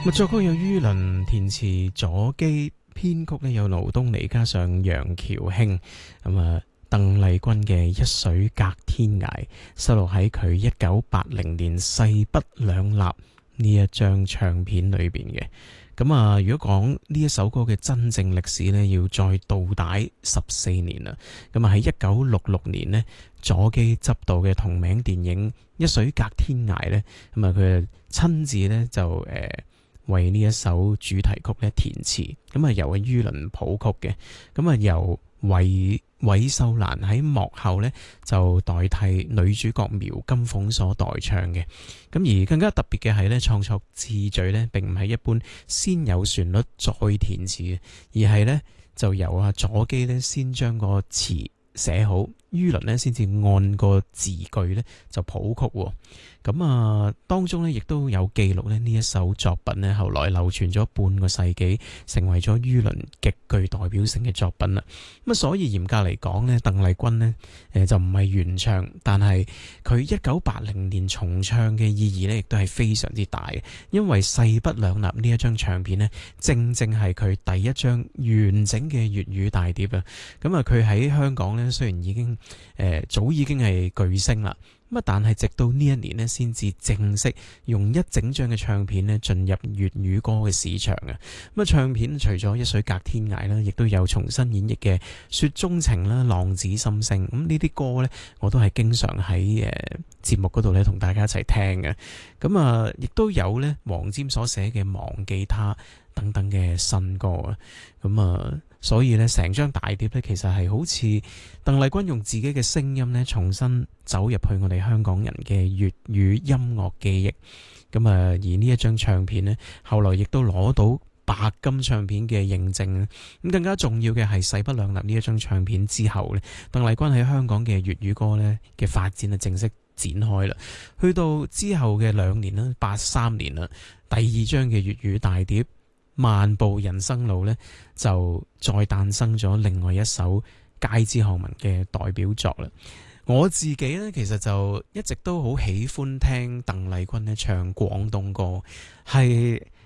作曲有于倫，填詞左基，編曲有盧東尼加上楊喬興。鄧麗君嘅一水隔天涯收錄喺佢1980年勢不兩立呢一張唱片裏邊嘅。如果講呢一首歌嘅真正歷史呢，要再倒帶14年啦。喺1966年呢，左基執導嘅同名電影《一水隔天涯》呢，佢親自呢就為呢一首主題曲咧填詞，由于倫譜曲嘅，由韋秀蘭喺幕後咧就代替女主角苗金鳳所代唱嘅。而更加特別嘅係咧，創作次序咧並唔係一般先有旋律再填詞嘅，而係咧就由左基咧先將個詞寫好，于倫咧先至按個字句咧就譜曲。當中咧亦都有記錄咧呢一首作品咧後來流傳咗半個世紀，成為咗于倫極具代表性嘅作品啦。所以嚴格嚟講咧，鄧麗君呢就唔係原唱，但係佢1980年重唱嘅意義咧亦都係非常之大嘅，因為勢不兩立呢一張唱片呢，正正係佢第一張完整嘅粵語大碟啊。佢喺香港呢，雖然已經早已經係巨星啦。但係直到呢一年呢，先至正式用一整張嘅唱片呢進入粵語歌嘅市場啊！唱片除咗一水隔天涯啦，亦都有重新演繹嘅雪中情啦、浪子心聲。呢啲歌呢，我都係經常喺節目嗰度咧同大家一齊聽嘅。亦都有呢黃霑所寫嘅忘記他等等嘅新歌啊！所以咧，成張大碟咧，其實係好似鄧麗君用自己嘅聲音咧，重新走入去我哋香港人嘅粵語音樂記憶。而呢一張唱片呢，後來亦都攞到白金唱片嘅認證。更加重要嘅係勢不兩立呢一張唱片之後咧，鄧麗君喺香港嘅粵語歌咧嘅發展啊，正式展開啦。去到之後嘅2年啦，83年啦，第二張嘅粵語大碟漫步人生路呢，就再誕生咗另外一首街知巷聞嘅代表作啦。我自己呢，其實就一直都好喜歡聽鄧麗君呢唱廣東歌，係